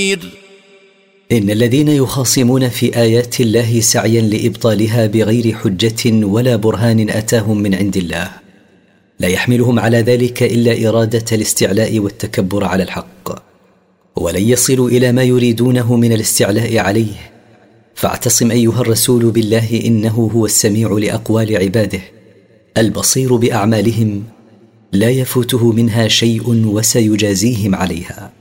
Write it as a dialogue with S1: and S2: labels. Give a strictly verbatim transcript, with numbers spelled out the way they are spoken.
S1: إن الذين يخاصمون في آيات الله سعيا لإبطالها بغير حجة ولا برهان أتاهم من عند الله لا يحملهم على ذلك إلا إرادة الاستعلاء والتكبر على الحق، ولن يصلوا إلى ما يريدونه من الاستعلاء عليه. فاعتصم أيها الرسول بالله، إنه هو السميع لأقوال عباده البصير بأعمالهم، لا يفوته منها شيء وسيجازيهم عليها.